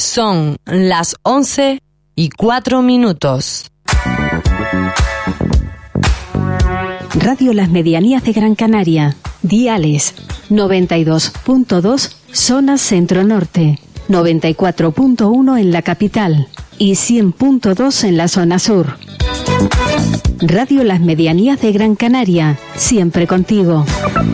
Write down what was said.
Son las 11:04. Radio Las Medianías de Gran Canaria. Diales 92.2 zona centro-norte, 94.1 en la capital y 100.2 en la zona sur. Radio Las Medianías de Gran Canaria, siempre contigo.